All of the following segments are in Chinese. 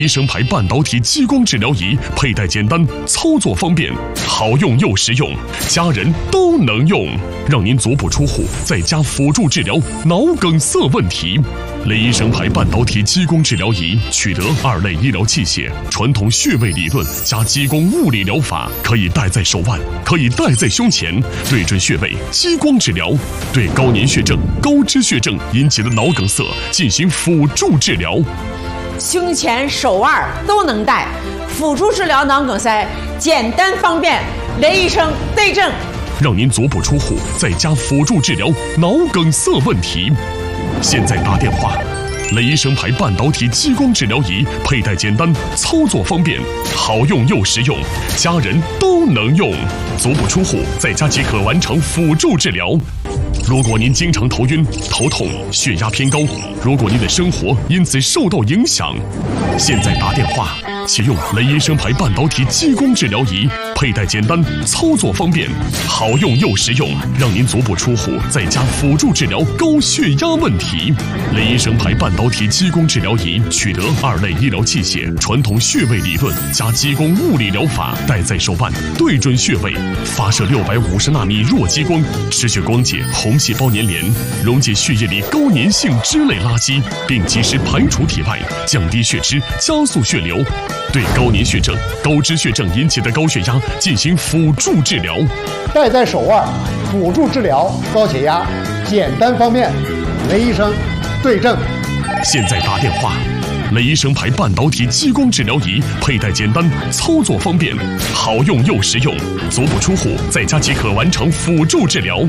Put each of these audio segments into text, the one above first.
雷声牌半导体激光治疗仪，佩戴简单，操作方便，好用又实用，家人都能用，让您足不出户，在家辅助治疗脑梗塞问题。雷声牌半导体激光治疗仪取得2类医疗器械，传统穴位理论加激光物理疗法，可以戴在手腕，可以戴在胸前，对准穴位激光治疗，对高粘血症、高脂血症引起的脑梗塞进行辅助治疗。 胸前、手腕都能戴，辅助治疗脑梗塞，简单方便。雷医生对症， 让您足不出户，在家辅助治疗脑梗塞问题。现在打电话，雷声牌半导体激光治疗仪，佩戴简单，操作方便，好用又实用，家人都能用，足不出户，在家即可完成辅助治疗。如果您经常头晕、头痛、血压偏高，如果您的生活因此受到影响，现在打电话，启用雷声牌半导体激光治疗仪，佩戴简单，操作方便，好用又实用，让您足不出户，在家辅助治疗高血压问题。雷声牌半导体激光治疗仪取得2类医疗器械，传统穴位理论加激光物理疗法，戴在手腕，对准穴位，发射650纳米弱激光，持续光解红细胞粘连，溶解血液里高粘性脂类垃圾，并及时排除体外，降低血脂，加速血流，对高粘血症、高脂血症引起的高血压进行辅助治疗。 戴在手腕，辅助治疗高血压，简单方便。雷医生对症。 现在打电话，雷声牌半导体激光治疗仪，佩戴简单，操作方便，好用又实用，足不出户，在家即可完成辅助治疗。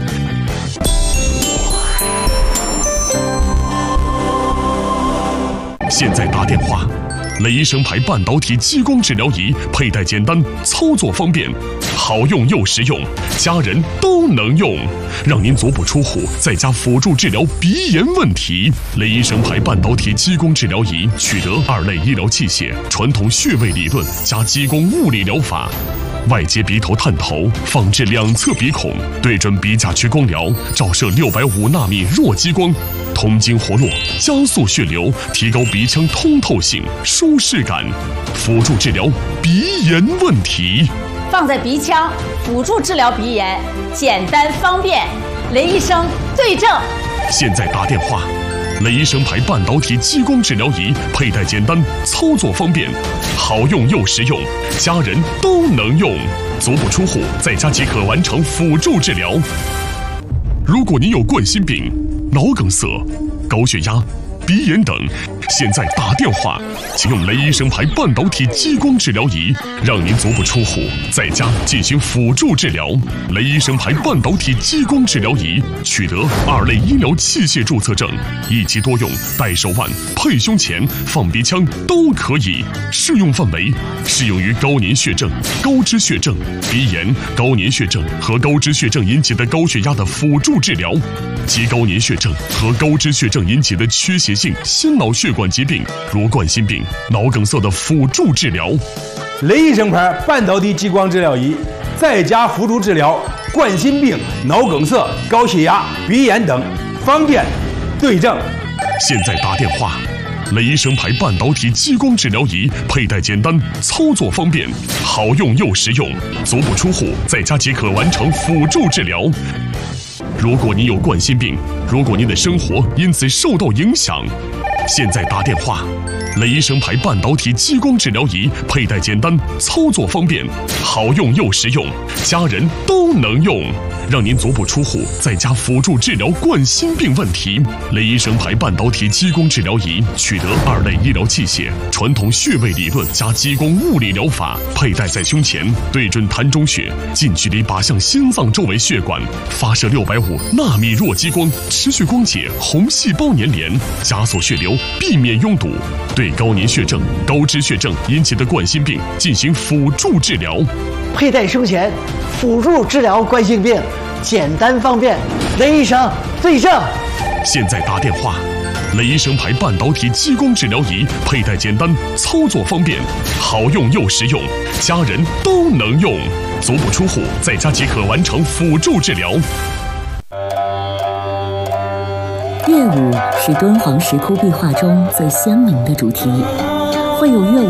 现在打电话，雷声牌半导体激光治疗仪，佩戴简单，操作方便，好用又实用，家人都能用，让您足不出户，在家辅助治疗鼻炎问题。雷声牌半导体激光治疗仪取得2类医疗器械，传统穴位理论加激光物理疗法，外接鼻头探头，放置2侧鼻孔，对准鼻甲区光疗，照射650纳米弱激光，通经活络，加速血流，提高鼻腔通透性、舒适感，辅助治疗鼻炎问题。 放在鼻腔，辅助治疗鼻炎，简单方便。雷医生对症。 现在打电话，雷声牌半导体激光治疗仪，佩戴简单，操作方便，好用又实用，家人都能用，足不出户，在家即可完成辅助治疗。如果您有冠心病、脑梗塞、高血压、鼻炎等，现在打电话，请用雷声牌半导体激光治疗仪，让您足不出户，在家进行辅助治疗。雷声牌半导体激光治疗仪取得2类医疗器械注册证，1级多用，戴手腕、配胸前、放鼻腔都可以。适用范围适用于高粘血症、高脂血症、鼻炎、高粘血症和高脂血症引起的高血压的辅助治疗，及高粘血症和高脂血症引起的缺血性心脑血管疾病，如冠心病、脑梗塞的辅助治疗。 雷声牌半导体激光治疗仪，在家辅助治疗冠心病、脑梗塞、高血压、鼻炎等，方便对症。 现在打电话，雷声牌半导体激光治疗仪，佩戴简单，操作方便，好用又实用，足不出户，在家即可完成辅助治疗。如果您有冠心病，如果您的生活因此受到影响，现在打电话，雷声牌半导体激光治疗仪，佩戴简单，操作方便，好用又实用，家人都能用，让您足不出户，在家辅助治疗冠心病问题。雷声牌半导体激光治疗仪取得2类医疗器械，传统穴位理论加激光物理疗法，佩戴在胸前，对准膻中穴，近距离靶向心脏周围血管，发射650纳米弱激光，持续光解红细胞粘连，加速血流，避免拥堵，对高粘血症、高脂血症引起的冠心病进行辅助治疗。 佩戴胸前，辅助治疗冠心病，简单方便。雷医生对症。 现在打电话，雷声牌半导体激光治疗仪，佩戴简单，操作方便，好用又实用，家人都能用，足不出户，在家即可完成辅助治疗。 乐舞是敦煌石窟壁画中最鲜明的主题，会有乐舞